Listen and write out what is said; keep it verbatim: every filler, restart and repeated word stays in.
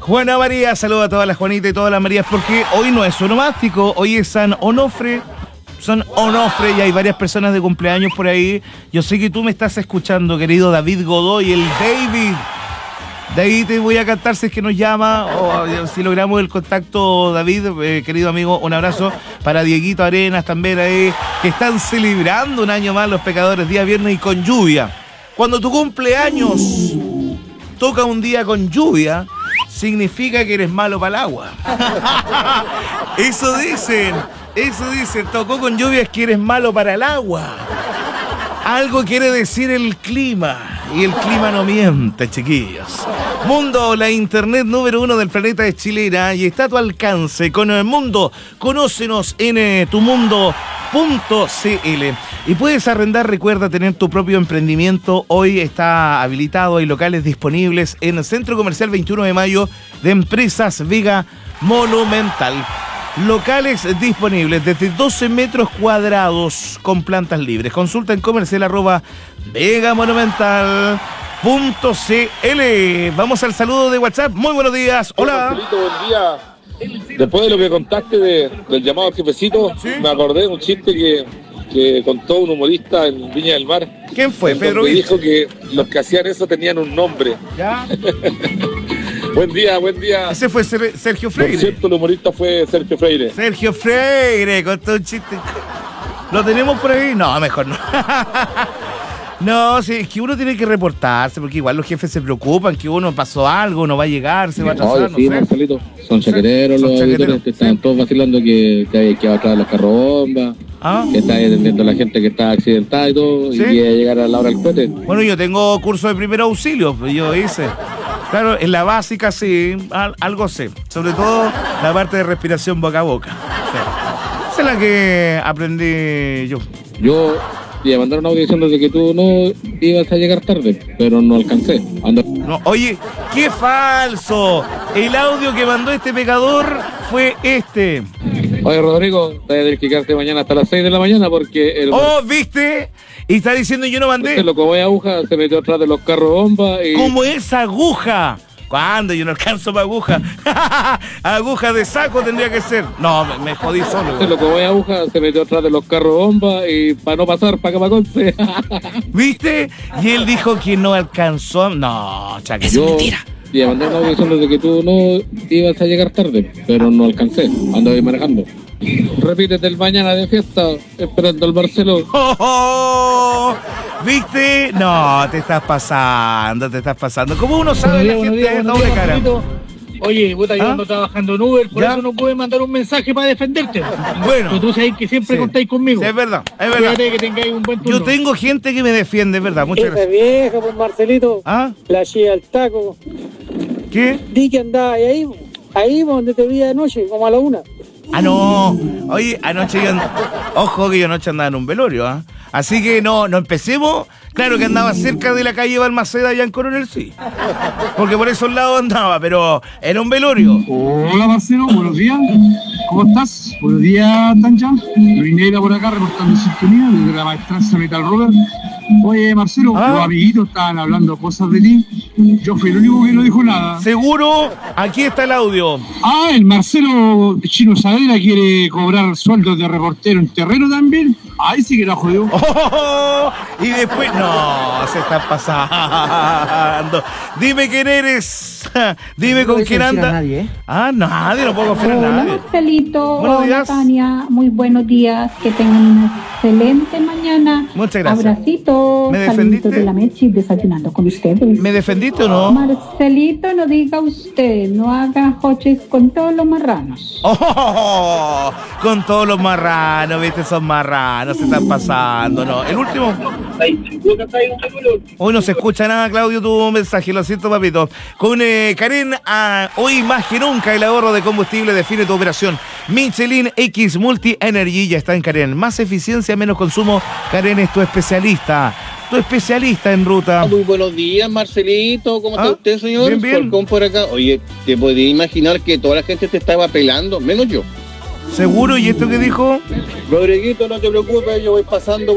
Juana María, saluda a todas las Juanitas y todas las Marías, porque hoy no es onomástico, hoy es San Onofre. San Onofre y hay varias personas de cumpleaños por ahí. Yo sé que tú me estás escuchando, querido David Godoy, el David. De ahí te voy a cantar si es que nos llama o si logramos el contacto, David, eh, querido amigo, un abrazo para Dieguito Arenas también ahí, que están celebrando un año más los pecadores, día viernes y con lluvia. Cuando tu cumpleaños toca un día con lluvia, significa que eres malo para el agua. Eso dicen, eso dicen, tocó con lluvia es que eres malo para el agua. Algo quiere decir el clima, y el clima no miente, chiquillos. Mundo, la internet número uno del planeta es chilena y está a tu alcance. Con el Mundo, conócenos en eh, tumundo punto cl. Y puedes arrendar, recuerda, tener tu propio emprendimiento. Hoy está habilitado, hay locales disponibles en el Centro Comercial veintiuno de mayo de Empresas Vega Monumental. Locales disponibles desde doce metros cuadrados con plantas libres. Consulta en comercial arroba vegamonumental punto cl. Vamos al saludo de WhatsApp. Muy buenos días. Hola. Marcelito, buen día. Después de lo que contaste de, del llamado jefecito, ¿sí? Me acordé de un chiste que, que contó un humorista en Viña del Mar. ¿Quién fue? Pedro. Que dijo que los que hacían eso tenían un nombre. ¿Ya? Buen día, buen día. Ese fue Sergio Freire. Por cierto, el humorista fue Sergio Freire. Sergio Freire, contó un chiste. ¿Lo tenemos por ahí? No, mejor no. No, sí, es que uno tiene que reportarse, porque igual los jefes se preocupan que uno pasó algo, no va a llegar, se va a atrasar, no sí, sé. Marcelito, son chaqueteros los auditores que están sí. todos vacilando que, que hay que va a traer los carros bomba, ¿ah? Que está atendiendo a la gente que está accidentada y todo, ¿sí? Y que llegar a la hora del cohete. Bueno, yo tengo curso de primer auxilio, yo hice. Claro, en la básica sí, algo sé. Sobre todo la parte de respiración boca a boca. Sí. Esa es la que aprendí yo. Yo te mandaron un audio diciendo que tú no ibas a llegar tarde, pero no alcancé. Ando... No, oye, ¡qué falso! El audio que mandó este pecador fue este. Oye, Rodrigo, te voy a tener que quedarte mañana hasta las seis de la mañana porque... El... ¡Oh, viste! Y está diciendo yo no mandé. Este loco voy aguja, se metió atrás de los carros bomba y... ¿Cómo es aguja? ¿Cuándo? Yo no alcanzo para aguja. Aguja de saco tendría que ser. No, me, me jodí solo. Este loco voy aguja, se metió atrás de los carros bomba y para no pasar, para que me conce. ¿Viste? Y él dijo que no alcanzó. No, chaque, eso es mentira. Y me mandaron un audio diciendo que tú no ibas a llegar tarde, pero no alcancé. Ando ahí manejando. Repítete el mañana de fiesta, esperando al Marcelo. Oh, oh, ¿viste? No, te estás pasando, te estás pasando. ¿Cómo uno sabe la gente de doble cara? Oye, puta, yo ¿Ah? ando trabajando en Uber, por ¿ya? Eso no puedes mandar un mensaje para defenderte. Bueno. Pero tú sabes que siempre sí. Contáis conmigo. Sí, es verdad, es verdad. Que tengáis un buen turno. Yo tengo gente que me defiende, es verdad. Muchas Esa gracias. vieja, pues Marcelito. ¿Ah? La chía al taco. ¿Qué? Di que andaba ahí, ahí donde te vi anoche, como a la una. Ah, no. Oye, anoche yo... Ojo que yo anoche andaba en un velorio, ¿ah? ¿eh? Así que no, no empecemos. Claro que andaba cerca de la calle Balmaceda allá en Coronel, sí. Porque por esos lados andaba, pero era un velorio. Hola, Marcelo, buenos días. ¿Cómo estás? Buenos días, Tancha. Luis Neira por acá, reportando sintonía desde la maestranza Metal Rover. Oye, Marcelo, ¿ah? Los amiguitos estaban hablando cosas de ti. Yo fui el único que no dijo nada. ¿Seguro? Aquí está el audio. Ah, el Marcelo Chino Saavedra quiere cobrar sueldos de reportero en terreno también. Ahí sí que la jodió. Oh, oh, oh, y después... No, se está pasando. Dime quién eres. Dime no con quién anda. Nadie, ¿eh? Ah, nadie, no puedo confiar en Hola, nadie. Marcelito. Buenos Hola, días. Tania. Muy buenos días. Que tengan una excelente mañana. Muchas gracias. Abracitos. ¿Me defendiste? Saluditos de la Mechi, desayunando con ustedes. ¿Me defendiste o no? Marcelito, no diga usted. No haga hoches con todos los marranos. Oh, oh, oh, con todos los marranos, viste, son marranos, se están pasando, ¿no? El último... Hoy no se escucha nada, Claudio, tu mensaje, lo siento, papito. Con eh, Karen, ah, hoy más que nunca el ahorro de combustible define tu operación. Michelin X Multi Energy ya está en Karen. Más eficiencia, menos consumo. Karen es tu especialista. Tu especialista en ruta. Muy buenos días, Marcelito. ¿Cómo está ¿Ah? usted, señor? Bien, bien. Falcón por acá. Oye, te podía imaginar que toda la gente te estaba pelando, menos yo. ¿Seguro? ¿Y esto qué dijo? Rodriguito, no te preocupes, yo voy pasando